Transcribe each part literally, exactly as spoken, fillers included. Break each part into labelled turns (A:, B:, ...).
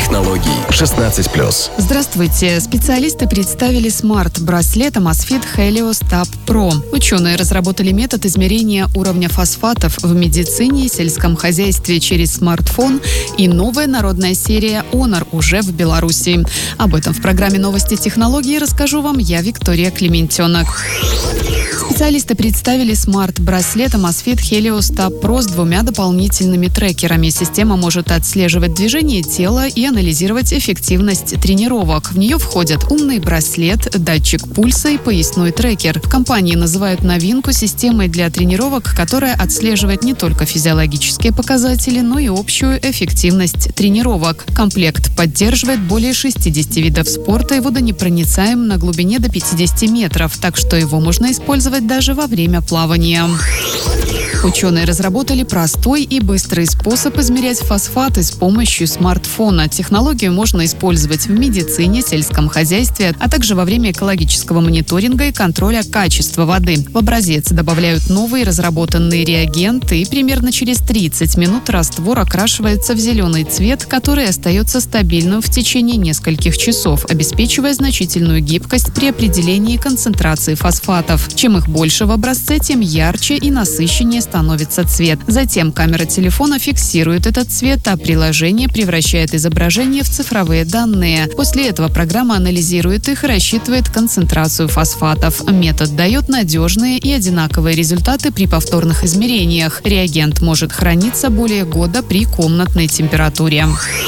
A: технологий. шестнадцать плюс.
B: Здравствуйте. Специалисты представили смарт-браслет Amazfit Helios Tab Pro. Ученые разработали метод измерения уровня фосфатов в медицине и сельском хозяйстве через смартфон, и новая народная серия Honor уже в Беларуси. Об этом в программе «Новости технологий» расскажу вам я, Виктория Клементенок. Специалисты представили смарт-браслет Amazfit Helios Tab Pro с двумя дополнительными трекерами. Система может отслеживать движение тела и анализировать эффективность тренировок. В нее входят умный браслет, датчик пульса и поясной трекер. В компании называют новинку системой для тренировок, которая отслеживает не только физиологические показатели, но и общую эффективность тренировок. Комплект поддерживает более шестидесяти видов спорта и водонепроницаем на глубине до пятидесяти метров, так что его можно использовать даже во время плавания. Ученые разработали простой и быстрый способ измерять фосфаты с помощью смартфона. Технологию можно использовать в медицине, сельском хозяйстве, а также во время экологического мониторинга и контроля качества воды. В образец добавляют новые разработанные реагенты, и примерно через тридцать минут раствор окрашивается в зеленый цвет, который остается стабильным в течение нескольких часов, обеспечивая значительную гибкость при определении концентрации фосфатов. Чем их больше в образце, тем ярче и насыщеннее становится цвет. Затем камера телефона фиксирует этот цвет, а приложение превращает изображение в цифровые данные. После этого программа анализирует их и рассчитывает концентрацию фосфатов. Метод дает надежные и одинаковые результаты при повторных измерениях. Реагент может храниться более года при комнатной температуре.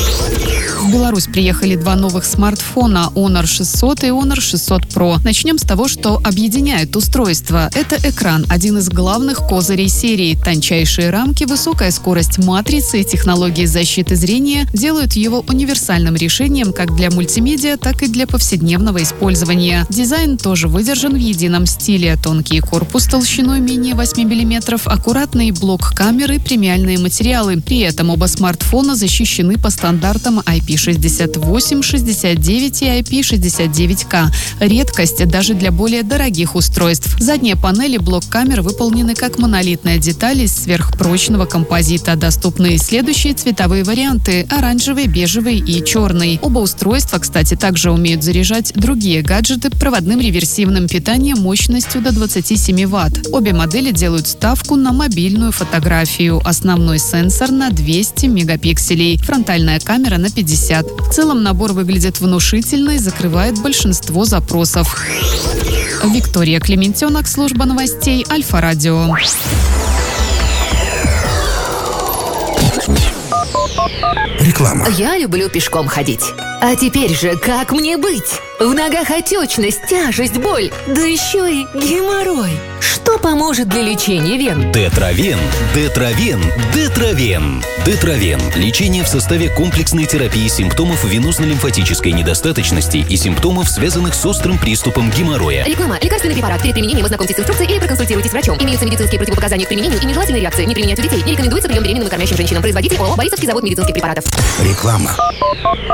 B: В Беларусь приехали два новых смартфона Honor шестьсот и Honor шестьсот Pro. Начнем с того, что объединяет устройство. Это экран, один из главных козырей серии. Тончайшие рамки, высокая скорость матрицы и технологии защиты зрения делают его универсальным решением как для мультимедиа, так и для повседневного использования. Дизайн тоже выдержан в едином стиле. Тонкий корпус толщиной менее восьми миллиметров, аккуратный блок камеры, премиальные материалы. При этом оба смартфона защищены по стандартам ай пи шестьдесят восемь, шестьдесят девять и ай пи шестьдесят девять ка. Редкость даже для более дорогих устройств. Задние панели блок камер выполнены как монолитная деталь из сверхпрочного композита. Доступны следующие цветовые варианты: оранжевый, бежевый и черный. Оба устройства, кстати, также умеют заряжать другие гаджеты проводным реверсивным питанием мощностью до двадцати семи ватт. Обе модели делают ставку на мобильную фотографию. Основной сенсор на двести мегапикселей, фронтальная камера на пятьдесят. В целом набор выглядит внушительно и закрывает большинство запросов. Виктория Клементенок, служба новостей Альфа-Радио.
C: Реклама.
D: Я люблю пешком ходить. А теперь же как мне быть? В ногах отечность, тяжесть, боль, да еще и геморрой. Что поможет для лечения вен?
E: Детравен, Детравен, Детравен. Детравен – лечение в составе комплексной терапии симптомов венозно-лимфатической недостаточности и симптомов, связанных с острым приступом геморроя.
D: Реклама. Лекарственный препарат. Перед применением ознакомьтесь с инструкцией или проконсультируйтесь с врачом. Имеются медицинские противопоказания к применению и нежелательные реакции. Не применять у детей. Не рекомендуется прием беременным и кормящим женщинам. Производитель ООО «Борисовский завод медицинских препаратов».
C: Реклама.